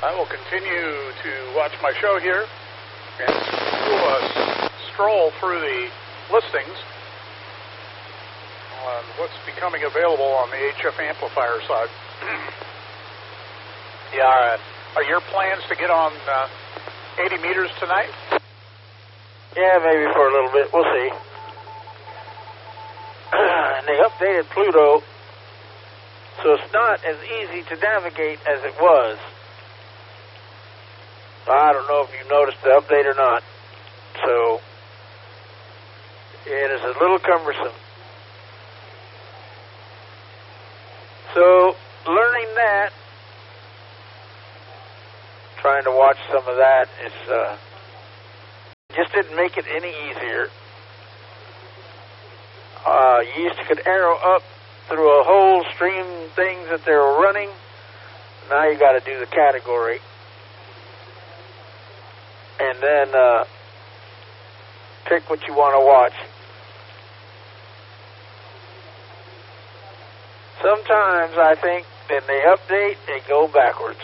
I will continue to watch my show here and do a stroll through the listings on what's becoming available on the HF amplifier side. Yeah, are your plans to get on 80 meters tonight? Yeah, maybe for a little bit. We'll see. And they updated Pluto, so it's not as easy to navigate as it was. I don't know if you noticed the update or not. So it is a little cumbersome. So learning that, trying to watch some of that, just didn't make it any easier. You used to could arrow up through a whole stream of things that they were running. Now you got to do the category. And then pick what you want to watch. Sometimes I think when they update, they go backwards.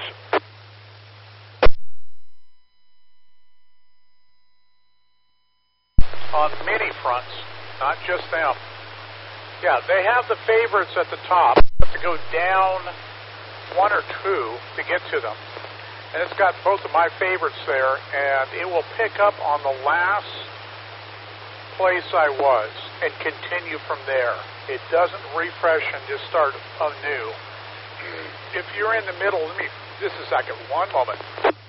On many fronts, not just them. Yeah, they have the favorites at the top. You have to go down one or two to get to them. And it's got both of my favorites there, and it will pick up on the last place I was and continue from there. It doesn't refresh and just start anew. If you're in the middle, just a second, one moment.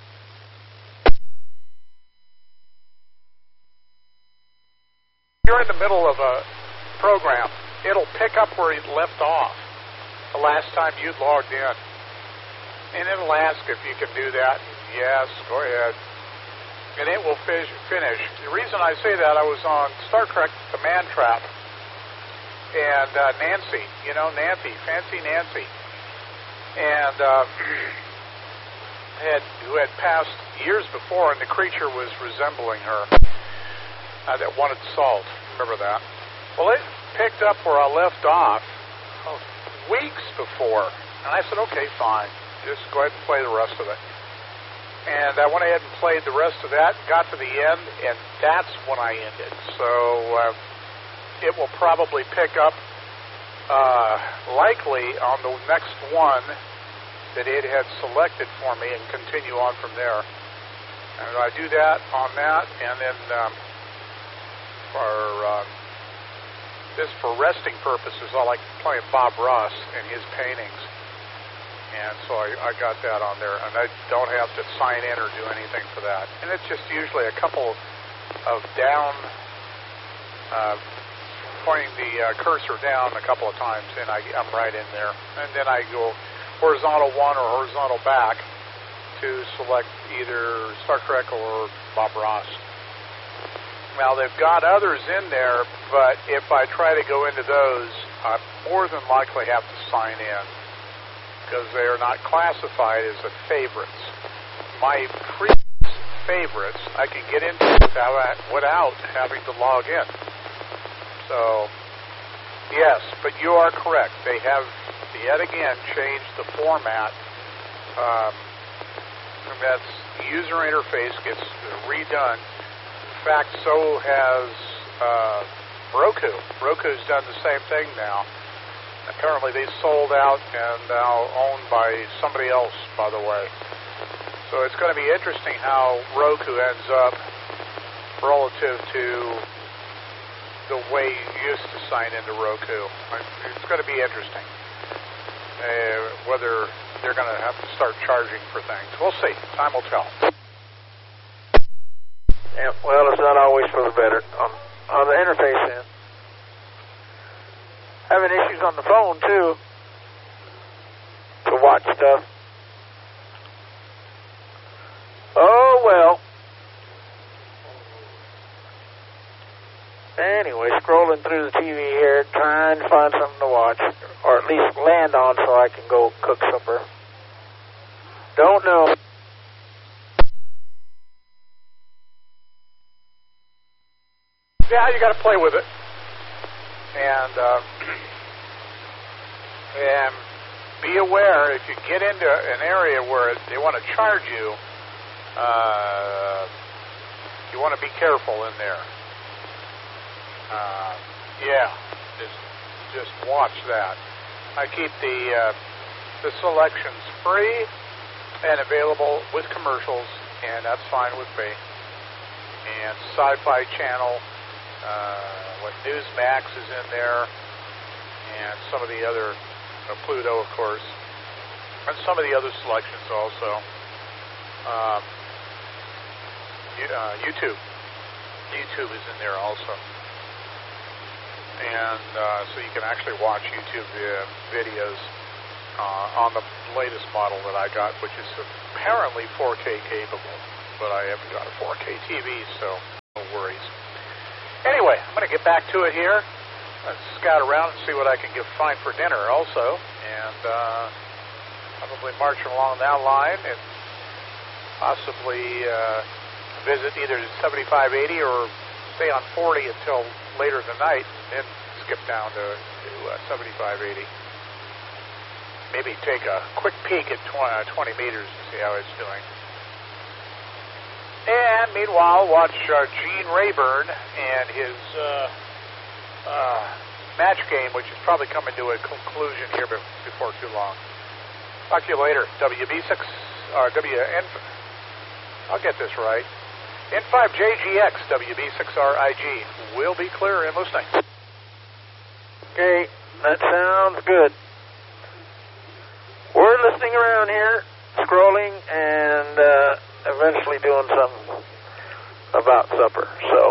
If you're in the middle of a program, it'll pick up where it left off the last time you logged in. And it'll ask if you can do that. Yes, go ahead. And it will finish. The reason I say that, I was on Star Trek The Man Trap, and Nancy, Fancy Nancy, and who had passed years before, and the creature was resembling her, that wanted salt. Remember that? Well, it picked up where I left off weeks before, and I said, okay, fine. Just go ahead and play the rest of it. And I went ahead and played the rest of that, got to the end, and that's when I ended. So it will probably pick up likely on the next one that it had selected for me and continue on from there. And I do that on that, and then for resting purposes, I like playing Bob Ross and his paintings. And so I got that on there, and I don't have to sign in or do anything for that. And it's just usually a couple of down, pointing the cursor down a couple of times, and I'm right in there. And then I go horizontal one or horizontal back to select either Star Trek or Bob Ross. Now, they've got others in there, but if I try to go into those, I more than likely have to sign in, because they are not classified as a favorites. My previous favorites I can get into without having to log in. So, yes, but you are correct. They have yet again changed the format. And that's the user interface gets redone. In fact, so has Roku. Roku's done the same thing now. Apparently they sold out and now owned by somebody else, by the way. So it's going to be interesting how Roku ends up relative to the way you used to sign into Roku. It's going to be interesting whether they're going to have to start charging for things. We'll see. Time will tell. Yeah, well, it's not always for the better on the interface end. Having issues on the phone, too, to watch stuff. Oh, well. Anyway, scrolling through the TV here, trying to find something to watch, or at least land on so I can go cook supper. Don't know. Yeah, you got to play with it. And be aware if you get into an area where they want to charge you, you want to be careful in there. Yeah, just watch that. I keep the selections free and available with commercials, and that's fine with me. And Sci-Fi Channel, what Newsmax is in there, and some of the other, Pluto, of course, and some of the other selections also. YouTube. YouTube is in there also. And so you can actually watch YouTube videos on the latest model that I got, which is apparently 4K capable, but I haven't got a 4K TV, so no worries. Anyway, I'm going to get back to it here. Let's scout around and see what I can find for dinner also, and probably march along that line and possibly visit either 7580 or stay on 40 until later tonight, and then skip down to 7580. Maybe take a quick peek at 20 meters and see how it's doing. And meanwhile, watch Gene Rayburn and his match game, which is probably coming to a conclusion here before too long. Talk to you later. WB6, or WN, I'll get this right. N5JGX, WB6RIG. Will be clear and listening. Okay, that sounds good. We're listening around here, scrolling, and eventually doing something about supper. So,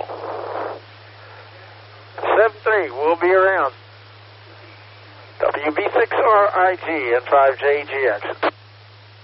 7-3, we'll be around. WB6RIG and 5JGX.